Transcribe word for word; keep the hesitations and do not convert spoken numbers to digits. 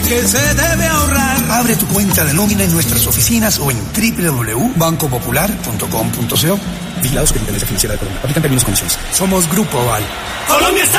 que se debe ahorrar. Abre tu cuenta de nómina en nuestras oficinas o en doble u doble u doble u punto banco popular punto com punto co. Vigilados por Intendencia Financiera de Colombia. Aplican términos y condiciones. Somos Grupo Aval. Colombia está